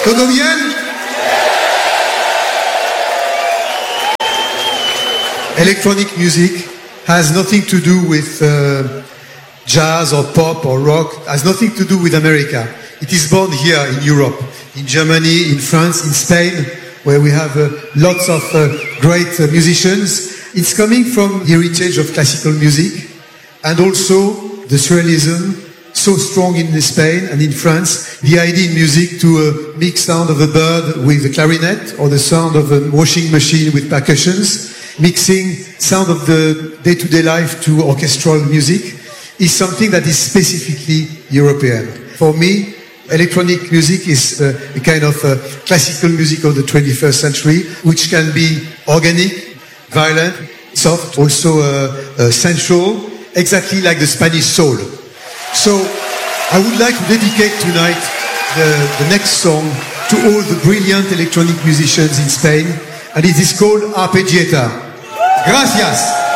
¿Todo bien? Electronic music has nothing to do with jazz or pop or rock, has nothing to do with America. It is born here in Europe, in Germany, in France, in Spain, where we have lots of great musicians. It's coming from the heritage of classical music and also the surrealism, so strong in Spain and in France. The idea in music to mix sound of a bird with a clarinet or the sound of a washing machine with percussions, mixing sound of the day-to-day life to orchestral music is something that is specifically European. For me, electronic music is a kind of classical music of the 21st century, which can be organic, violent, soft, also sensual, exactly like the Spanish soul. So I would like to dedicate tonight the next song to all the brilliant electronic musicians in Spain, and it is called Arpeggiata. Gracias.